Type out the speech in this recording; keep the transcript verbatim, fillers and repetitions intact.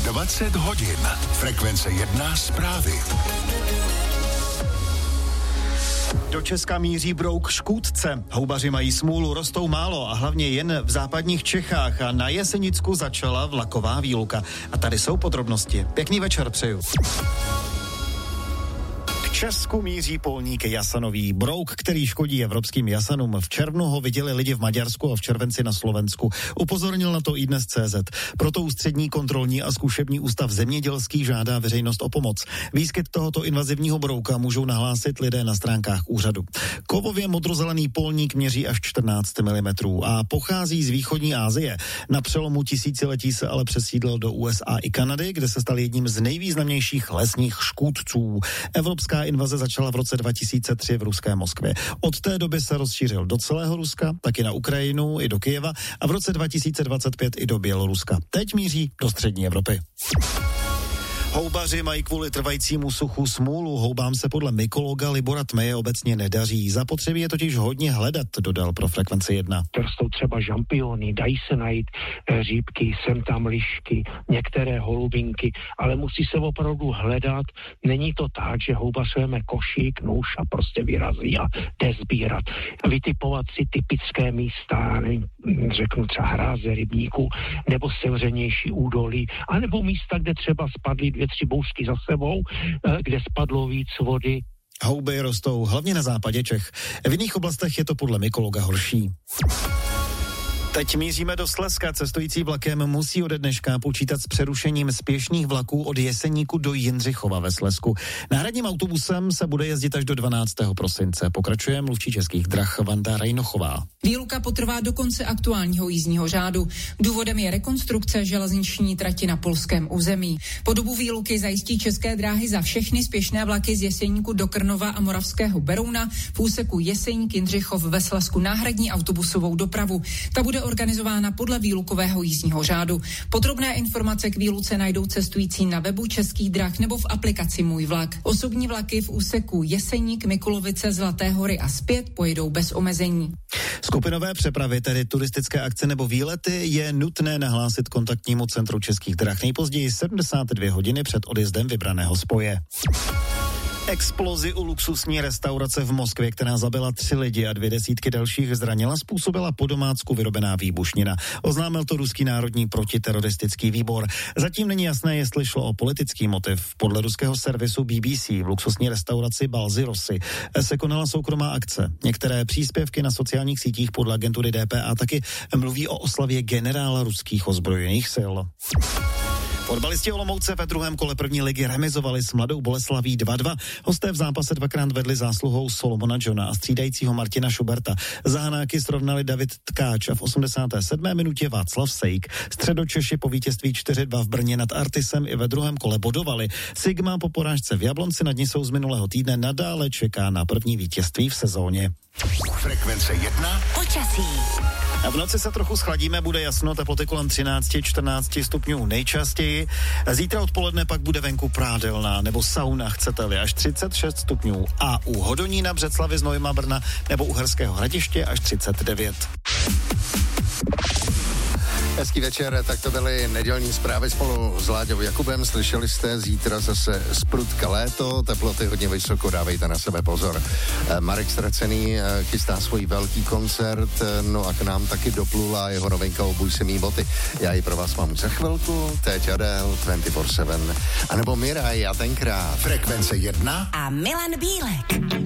dvacet hodin. Frekvence jedna zprávy. Do Česka míří brouk škůdce. Houbaři mají smůlu, rostou málo a hlavně jen v západních Čechách a na Jesenicku začala vlaková výluka. A tady jsou podrobnosti. Pěkný večer přeju. Česku míří polník jasanový. Brouk, který škodí evropským jasanům. V červnu ho viděli lidi v Maďarsku a v červenci na Slovensku. Upozornil na to iDnes tečka cé zet. Proto Ústřední kontrolní a zkušební ústav zemědělský žádá veřejnost o pomoc. Výskyt tohoto invazivního brouka můžou nahlásit lidé na stránkách úřadu. Kovově modrozelený polník měří až čtrnáct milimetrů a pochází z východní Asie. Na přelomu tisíciletí se ale přesídlil do U S A i Kanady, kde se stal jedním z nejvýznamnějších lesních škůdců. Evropská invaze začala v roce dva tisíce tři v ruské Moskvě. Od té doby se rozšířil do celého Ruska, taky na Ukrajinu i do Kyjeva a v roce dva tisíce dvacet pět i do Běloruska. Teď míří do střední Evropy. Houbaři mají kvůli trvajícímu suchu smůlu. Houbám se podle mykologa Libora Tmeje obecně nedaří. Zapotřebí je totiž hodně hledat, dodal pro Frekvenci jedna. To jsou třeba žampiony, dají se najít e, řípky, sem tam lišky, některé holubinky, ale musí se opravdu hledat. Není to tak, že houbař vezme košík, nůž a prostě vyrazí a jde sbírat. Vytipovat si typické místa, nevím, řeknu třeba hráze rybníku, nebo sevřenější údolí, anebo místa, kde třeba spadly dvě, tři bouřky za sebou, kde spadlo víc vody. Houby rostou hlavně na západě Čech. V jiných oblastech je to podle mykologa horší. Teď míříme do Slezska. Cestující vlakem musí ode dneška počítat s přerušením spěšných vlaků od Jeseníku do Jindřichova ve Slezsku. Náhradním autobusem se bude jezdit až do dvanáctého prosince. Pokračuje mluvčí Českých drah Vanda Rajnochová. Výluka potrvá do konce aktuálního jízdního řádu. Důvodem je rekonstrukce železniční trati na polském území. Po dobu výluky zajistí České dráhy za všechny spěšné vlaky z Jeseníku do Krnova a Moravského Berouna v úseku Jeseník Jindřichov ve Slezsku náhradní autobusovou dopravu. Ta bude organizována podle výlukového jízdního řádu. Podrobné informace k výluce najdou cestující na webu Českých drah nebo v aplikaci Můj vlak. Osobní vlaky v úseku Jeseník, Mikulovice, Zlaté hory a zpět pojedou bez omezení. Skupinové přepravy, tedy turistické akce nebo výlety, je nutné nahlásit kontaktnímu centru Českých drah nejpozději sedmdesát dvě hodiny před odjezdem vybraného spoje. Explozi u luxusní restaurace v Moskvě, která zabila tři lidi a dvě desítky dalších zranila, způsobila po domácku vyrobená výbušnina. Oznámil to ruský národní protiteroristický výbor. Zatím není jasné, jestli šlo o politický motiv. Podle ruského servisu B B C v luxusní restauraci Balzy Rosy se konala soukromá akce. Některé příspěvky na sociálních sítích podle agentury D P A taky mluví o oslavě generála ruských ozbrojených sil. Fotbalisti Olomouce ve druhém kole první ligy remizovali s Mladou Boleslaví dva dva. Hosté v zápase dvakrát vedli zásluhou Solomona Johna a střídajícího Martina Schuberta. Zahanáky srovnali David Tkáč a v osmdesáté sedmé minutě Václav Sejk. Středočeši po vítězství čtyři dva v Brně nad Artisem i ve druhém kole bodovali. Sigma po porážce v Jablonci nad Nisou z minulého týdne nadále čeká na první vítězství v sezóně. Frekvence jedna. Počasí. A v noci se trochu schladíme, bude jasno, teploty kolem třináct čtrnáct stupňů nejčastěji. Zítra odpoledne pak bude venku prádelná nebo sauna, chcete-li, až třicet šest stupňů. A u Hodonína, Břeclavi, Znojma, Brna nebo Uherského Hradiště až třicet devět. Hezký večer, tak to byly nedělní zprávy spolu s Láďou Jakubem. Slyšeli jste, zítra zase sprutka léto, teploty hodně vysoko, dávejte na sebe pozor. Marek Stracený chystá svůj velký koncert, no a k nám taky doplula jeho novinka Obuj si mý boty. Já ji pro vás mám za chvilku, teď Adele dvacet čtyři sedm, anebo Miraj a tenkrát. Frekvence jedna a Milan Bílek.